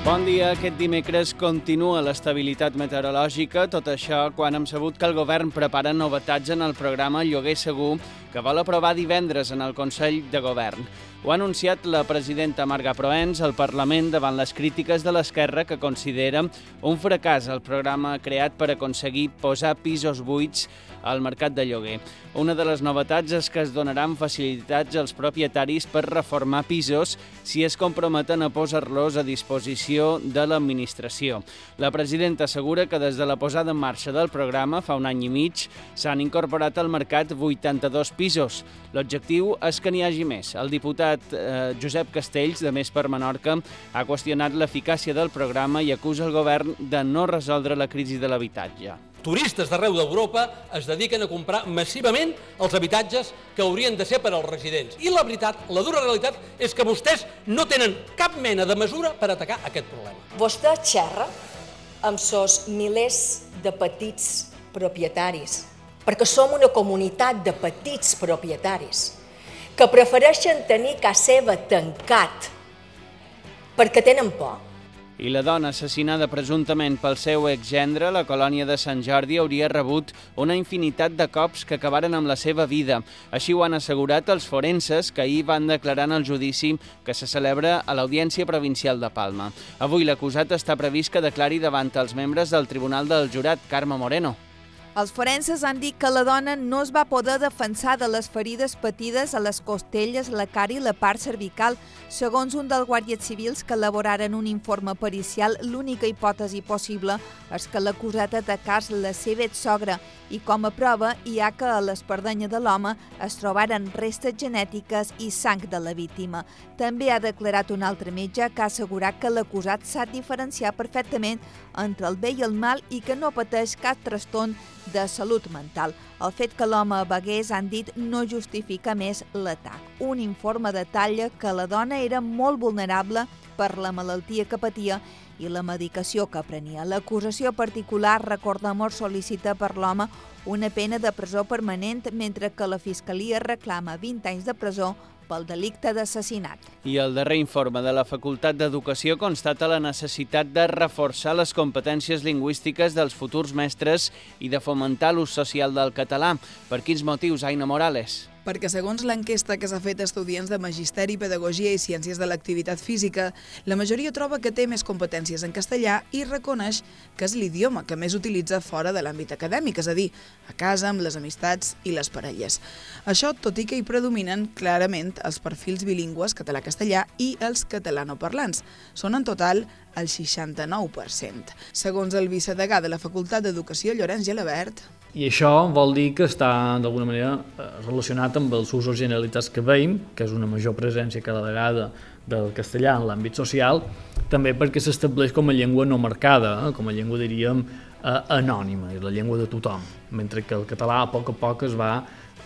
Bon dia. Aquest dimecres continua l'estabilitat meteorològica, tot això quan hem sabut que el govern prepara novetats en el programa Lloguer Segur que vol aprovar divendres en el Consell de Govern. Ho ha anunciat la presidenta Marga Proens al Parlament davant les crítiques de l'esquerra que considera un fracàs el programa creat per aconseguir posar pisos buits al mercat de lloguer. Una de les novetats és que es donaran facilitats als propietaris per reformar pisos si es comprometen a posar-los a disposició de l'administració. La presidenta assegura que des de la posada en marxa del programa, fa un any i mig, s'han incorporat al mercat 82 pisos. L'objectiu és que n'hi hagi més. El diputat Josep Castells, de Més per Menorca, ha qüestionat l'eficàcia del programa i acusa el govern de no resoldre la crisi de l'habitatge. Turistes d'arreu d'Europa es dediquen a comprar massivament els habitatges que haurien de ser per als residents. I la veritat, la dura realitat, és que vostès no tenen cap mena de mesura per atacar aquest problema. Vostè xerra amb sos milers de petits propietaris, perquè som una comunitat de petits propietaris que prefereixen tenir casa seva tancat perquè tenen por. I la dona assassinada presumptament pel seu exgendre a la colònia de Sant Jordi hauria rebut una infinitat de cops que acabaren amb la seva vida. Així ho han assegurat els forenses que ahir van declarar en el judici que se celebra a l'Audiència Provincial de Palma. Avui l'acusat està previst que declari davant els membres del Tribunal del Jurat, Carme Moreno. Els forenses han dit que la dona no es va poder defensar de les ferides patides a les costelles, la cara i la part cervical. Segons un dels guàrdies civils que elaboraren un informe pericial, l'única hipòtesi possible és que l'acusat atacàs la seva exsogra i com a prova hi ha que a l'espardenya de l'home es trobaren restes genètiques i sang de la víctima. També ha declarat un altre metge que ha assegurat que l'acusat sap diferenciar perfectament entre el bé i el mal i que no pateix cap trastorn de salut mental. El fet que l'home begués, han dit, no justifica més l'atac. Un informe detalla que la dona era molt vulnerable per la malaltia que patia i la medicació que prenia. L'acusació particular, recordem, sol·licita per l'home una pena de presó permanent, mentre que la Fiscalia reclama 20 anys de presó pel delicte d'assassinat. I el darrer informe de la Facultat d'Educació constata la necessitat de reforçar les competències lingüístiques dels futurs mestres i de fomentar l'ús social del català. Per quins motius, Aina Morales? Perquè segons l'enquesta que s'ha fet a estudiants de Magisteri, Pedagogia i Ciències de l'Activitat Física, la majoria troba que té més competències en castellà i reconeix que és l'idioma que més utilitza fora de l'àmbit acadèmic, és a dir, a casa, amb les amistats i les parelles. Això tot i que hi predominen clarament els perfils bilingües català-castellà i els catalanoparlants. Són en total el 69%. Segons el vicedegà de la Facultat d'Educació, Llorenç Gelabert, i això vol dir que està d'alguna manera relacionat amb els usos generalitzats que veiem, que és una major presència cada vegada del castellà en l'àmbit social, també perquè s'estableix com a llengua no marcada, com a llengua, diríem, anònima, és la llengua de tothom, mentre que el català a poc es va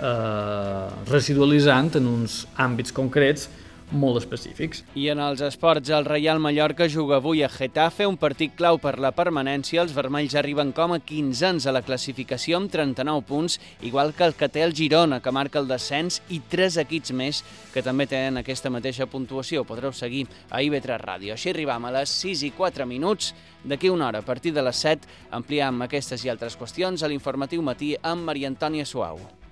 residualitzant en uns àmbits concrets molt específics. I en els esports, el Reial Mallorca juga avui a Getafe, un partit clau per la permanència. Els vermells arriben com a 15ens a la classificació amb 39 punts, igual que el que té el Girona, que marca el descens, i 3 equips més que també tenen aquesta mateixa puntuació. Podreu seguir a IB3 Ràdio. Així arribam a les 6:04. D'aquí una hora, a partir de les 7, ampliem aquestes i altres qüestions a l'Informatiu Matí amb Maria Antònia Suau.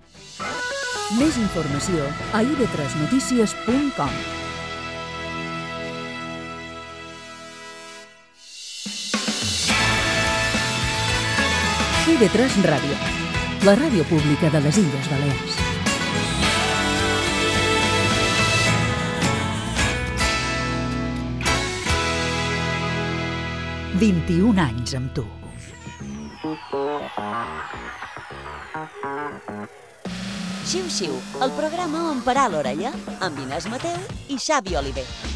Més informació a ib3notícies.com. IB3 Ràdio, la ràdio pública de les Illes Balears. «21 anys amb tu». Xiu-xiu, el programa on parar l'orella, amb Inés Mateu i Xavi Oliver.